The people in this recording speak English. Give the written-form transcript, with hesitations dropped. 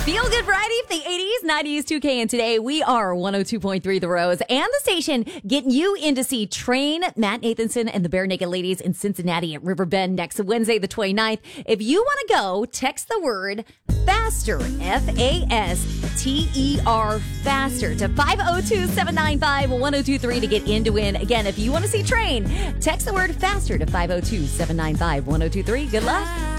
Feel Good Friday for the 80s, 90s, 2K, and today we are 102.3 The Rose and the station getting you in to see Train, Matt Nathanson, and the Bare Naked Ladies in Cincinnati at Riverbend next Wednesday the 29th. If you want to go, text the word FASTER, FASTER, FASTER to 502-795-1023 to get in to win. Again, if you want to see Train, text the word FASTER to 502-795-1023. Good luck.